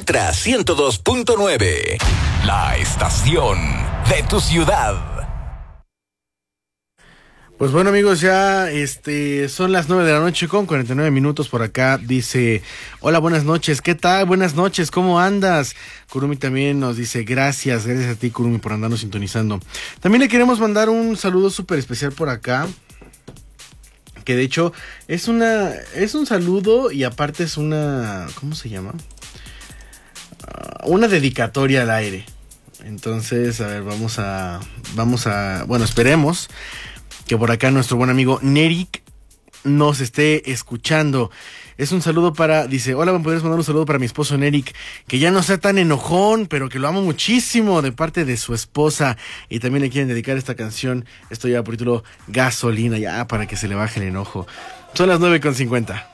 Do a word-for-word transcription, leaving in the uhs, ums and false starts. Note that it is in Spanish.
Ultra ciento dos punto nueve. La estación de tu ciudad. Pues bueno, amigos, ya este son las nueve de la noche con cuarenta y nueve minutos por acá. Dice, hola, buenas noches, ¿qué tal? Buenas noches, ¿cómo andas? Kurumi también nos dice, gracias, gracias a ti, Kurumi, por andarnos sintonizando. También le queremos mandar un saludo súper especial por acá, que de hecho es una es un saludo y aparte es una, ¿cómo se llama? Uh, una dedicatoria al aire. Entonces, a ver, vamos a, vamos a, bueno, esperemos que por acá nuestro buen amigo Nerik nos esté escuchando. Es un saludo para, dice, hola, ¿me podrías mandar un saludo para mi esposo Nerik? Que ya no sea tan enojón, pero que lo amo muchísimo, de parte de su esposa. Y también le quieren dedicar esta canción, esto ya por título Gasolina, ya para que se le baje el enojo. Son las nueve con cincuenta.